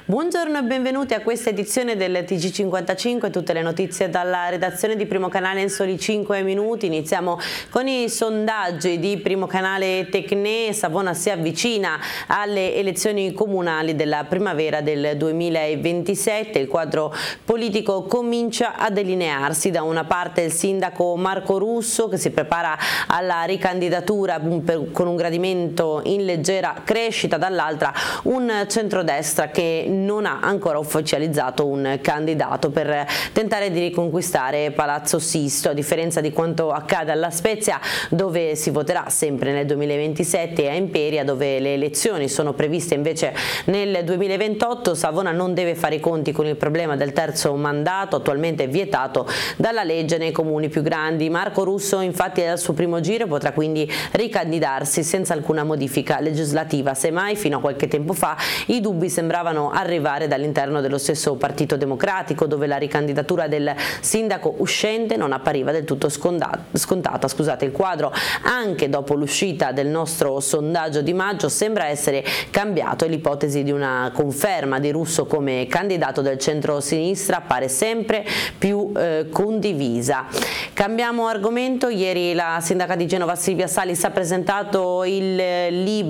Buongiorno e benvenuti a questa edizione del TG55, tutte le notizie dalla redazione di Primo Canale in soli 5 minuti. Iniziamo con i sondaggi di Primo Canale Tecne. Savona si avvicina alle elezioni comunali della primavera del 2027. Il quadro politico comincia a delinearsi. Da una parte il sindaco Marco Russo che si prepara alla ricandidatura con un gradimento in leggera crescita, dall'altra un centrodestra che non ha ancora ufficializzato un candidato per tentare di riconquistare Palazzo Sisto, a differenza di quanto accade alla Spezia, dove si voterà sempre nel 2027, e a Imperia, dove le elezioni sono previste invece nel 2028. Savona non deve fare i conti con il problema del terzo mandato, attualmente vietato dalla legge nei comuni più grandi. Marco Russo infatti al suo primo giro potrà quindi ricandidarsi senza alcuna modifica legislativa. Semmai fino a qualche tempo fa i dubbi sembravano arrivare dall'interno dello stesso Partito Democratico, dove la ricandidatura del sindaco uscente non appariva del tutto scontata. Il quadro, anche dopo l'uscita del nostro sondaggio di maggio, sembra essere cambiato e l'ipotesi di una conferma di Russo come candidato del centro-sinistra appare sempre più condivisa. Cambiamo argomento. Ieri la sindaca di Genova Silvia Salis ha presentato il libro